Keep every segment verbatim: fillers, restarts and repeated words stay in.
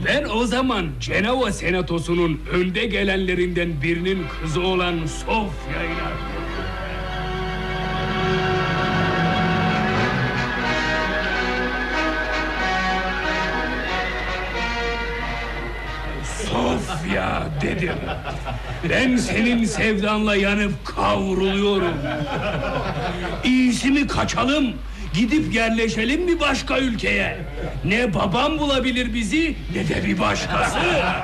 Ben o zaman Cenova Senatosu'nun önde gelenlerinden birinin kızı olan Sofya'yla... Sofya dedim. Ben senin sevdanla yanıp kavruluyorum. İyisi mi kaçalım, gidip yerleşelim mi başka ülkeye? Ne babam bulabilir bizi, ne de bir başkası.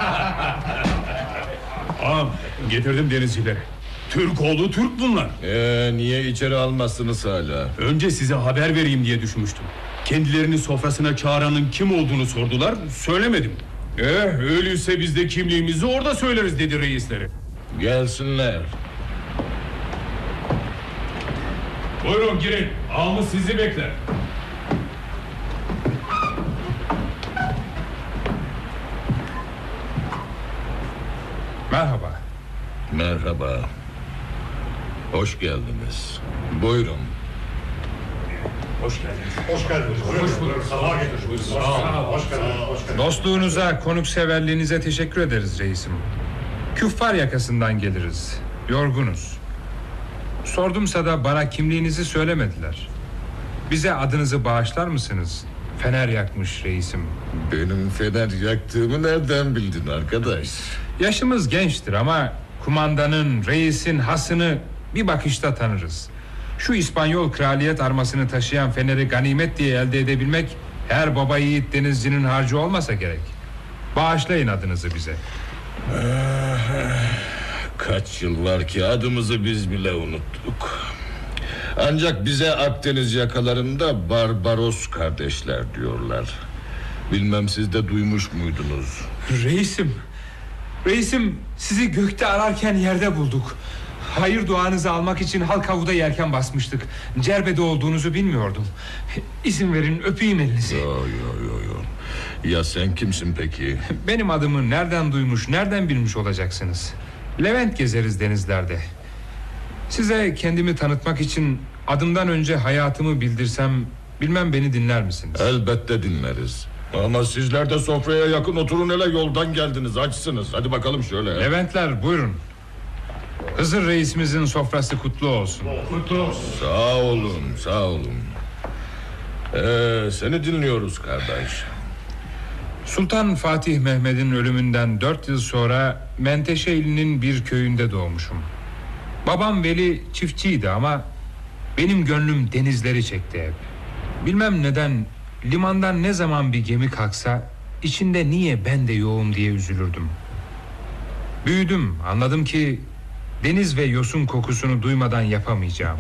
Ağam, getirdim denizcileri. Türk oğlu Türk bunlar. Ee, niye içeri almazsınız hala? Önce size haber vereyim diye düşünmüştüm. Kendilerini sofrasına çağıranın kim olduğunu sordular, söylemedim. Eh, öyleyse biz de kimliğimizi orada söyleriz dedi reisleri. Gelsinler. Buyurun girin, ağamız sizi bekler. Merhaba. Merhaba. Hoş geldiniz. Buyurun. Hoş geldiniz. Hoş geldiniz. Hoş bulduk. Sabah getirdiniz. Sağ olun. Hoş geldiniz. Hoş geldiniz. Dostluğunuza, konukseverliğinize teşekkür ederiz reisim. Küffar yakasından geliriz. Yorgunuz. Sordumsa da bana kimliğinizi söylemediler. Bize adınızı bağışlar mısınız? Fener yakmış reisim. Benim fener yaktığımı nereden bildin arkadaş? Yaşımız gençtir ama kumandanın, reisin hasını bir bakışta tanırız. Şu İspanyol kraliyet armasını taşıyan feneri ganimet diye elde edebilmek her baba yiğit denizcinin harcı olmasa gerek. Bağışlayın adınızı bize. Kaç yıl var ki adımızı biz bile unuttuk. Ancak bize Akdeniz yakalarında Barbaros kardeşler diyorlar. Bilmem siz de duymuş muydunuz? Reisim, reisim sizi gökte ararken yerde bulduk. Hayır duanızı almak için Halkavu'da yelken basmıştık. Cerbe'de olduğunuzu bilmiyordum. İzin verin öpeyim elinizi. Yo yo yo yo. Ya sen kimsin peki? Benim adımı nereden duymuş, nereden bilmiş olacaksınız? Levent gezeriz denizlerde. Size kendimi tanıtmak için adımdan önce hayatımı bildirsem bilmem beni dinler misiniz? Elbette dinleriz. Ama sizler de sofraya yakın oturun, hele yoldan geldiniz, açsınız. Hadi bakalım şöyle. Leventler buyurun. Hızır reisimizin sofrası kutlu olsun. Kutlu olsun. Sağ olun, sağ olun. Ee, seni dinliyoruz kardeş. Sultan Fatih Mehmet'in ölümünden dört yıl sonra Menteşeili'nin bir köyünde doğmuşum. Babam Veli çiftçiydi ama benim gönlüm denizleri çekti hep. Bilmem neden limandan ne zaman bir gemi kalksa içinde niye ben de yoğum diye üzülürdüm. Büyüdüm, anladım ki deniz ve yosun kokusunu duymadan yapamayacağım.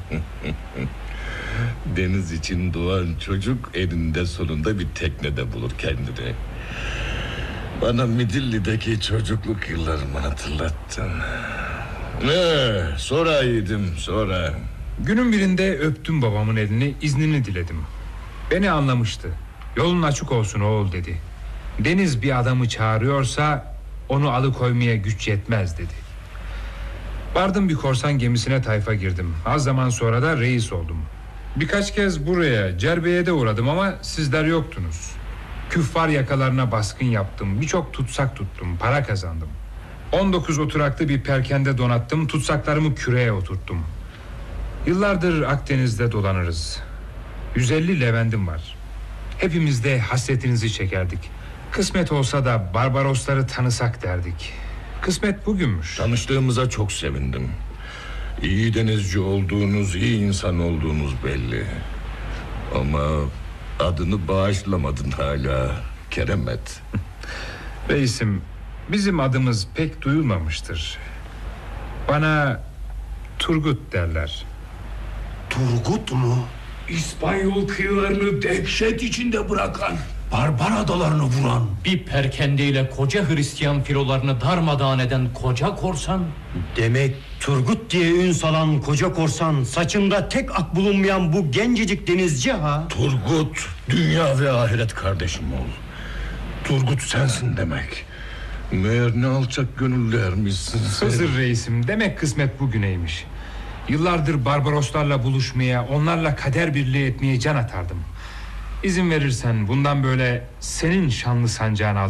Deniz için doğan çocuk eninde sonunda bir teknede bulur kendini. Bana Midilli'deki çocukluk yıllarımı hatırlattın. Ne? Sonra yiğidim, sonra. Günün birinde öptüm babamın elini, iznini diledim. Beni anlamıştı. Yolun açık olsun oğul dedi. Deniz bir adamı çağırıyorsa onu alıkoymaya güç yetmez dedi. Vardım bir korsan gemisine tayfa girdim. Az zaman sonra da reis oldum. Birkaç kez buraya Cerbe'ye de uğradım ama sizler yoktunuz. Küffar yakalarına baskın yaptım. Birçok tutsak tuttum, para kazandım. on dokuz oturaklı bir perkende donattım, tutsaklarımı küreye oturttum. Yıllardır Akdeniz'de dolanırız. yüz elli Levendim var. Hepimiz de hasretinizi çekerdik. Kısmet olsa da Barbarosları tanısak derdik. Kısmet bugünmüş. Tanıştığımıza çok sevindim. İyi denizci olduğunuz, iyi insan olduğunuz belli. Ama adını bağışlamadın hala, Keremet. Reisim, bizim adımız pek duyulmamıştır. Bana Turgut derler. Turgut mu? İspanyol kıyılarını dehşet içinde bırakan, Barbar adalarını vuran. Bir perkendeyle koca Hristiyan filolarını darmadağın eden koca korsan. Demek Turgut diye ün salan koca korsan, saçında tek ak bulunmayan bu gencecik denizci ha? Turgut, dünya ve ahiret kardeşim ol. Turgut sensin demek. Meğer ne alçak gönüllermişsin sen. Hızır reisim, demek kısmet bugüneymiş. Yıllardır Barbaroslarla buluşmaya, onlarla kader birliği etmeye can atardım. İzin verirsen bundan böyle senin şanlı sancağın altında